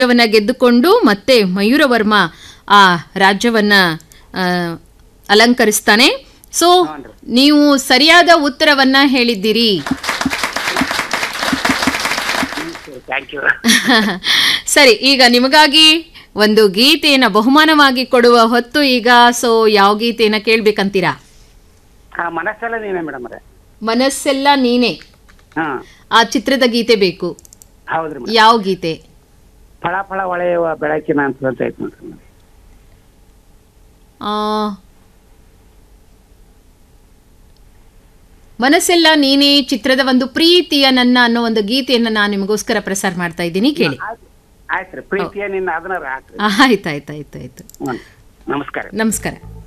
ರಾಜ್ಯವನ್ನ ಗೆದ್ದುಕೊಂಡು ಮತ್ತೆ ಮಯೂರ ವರ್ಮ ಆ ರಾಜ್ಯವನ್ನ ಅಲಂಕರಿಸ್ತಾನೆ. ಸೊ ನೀವು ಸರಿಯಾದ ಉತ್ತರವನ್ನ ಹೇಳಿದ್ದೀರಿ. ಸರಿ, ಈಗ ನಿಮಗಾಗಿ ಒಂದು ಗೀತೆಯನ್ನು ಬಹುಮಾನವಾಗಿ ಕೊಡುವ ಹೊತ್ತು ಈಗ. ಸೊ ಯಾವ ಗೀತೆಯನ್ನ ಕೇಳ್ಬೇಕಂತೀರಾ? ಮನಸ್ಸೆಲ್ಲ ನೀನೇ ಮೇಡಮ್. ಮನಸ್ಸೆಲ್ಲ ನೀನೇ ಆ ಚಿತ್ರದ ಗೀತೆ ಬೇಕು. ಹೌದ್ರಿ. ಯಾವ ಗೀತೆ? ಫಳ ಫಳ ಹೊಳೆಯುವ ಬೆಳಕಿನ ಅಂತ ಐತೆ ನೋಡ್ರಿ. ಮನಸ್ಸೆಲ್ಲ ನೀನೇ ಚಿತ್ರದ ಒಂದು ಪ್ರೀತಿಯ ನನ್ನ ಅನ್ನೋ ಒಂದು ಗೀತೆಯನ್ನ ನಾನು ನಿಮಗೋಸ್ಕರ ಪ್ರಸಾರ ಮಾಡ್ತಾ ಇದ್ದೀನಿ, ಕೇಳಿ. ಆಯ್ತ್ರಿ. ಪ್ರೀತಿಯ ನಿನ್ನ ಅದನ್ನ ಆಯ್ತಾಯ್ತಾಯ್ತಾಯ್ತು. ನಮಸ್ಕಾರ. ನಮಸ್ಕಾರ.